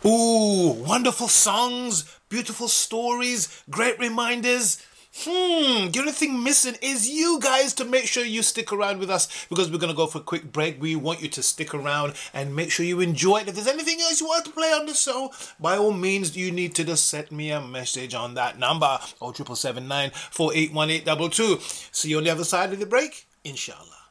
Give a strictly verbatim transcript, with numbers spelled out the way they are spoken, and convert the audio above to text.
Ooh, wonderful songs, beautiful stories, great reminders. Hmm, the only thing missing is you guys to make sure you stick around with us because we're going to go for a quick break. We want you to stick around and make sure you enjoy it. If there's anything else you want to play on the show, by all means, you need to just send me a message on that number, oh triple seven nine, four eight one eight two two. See you on the other side of the break, inshallah.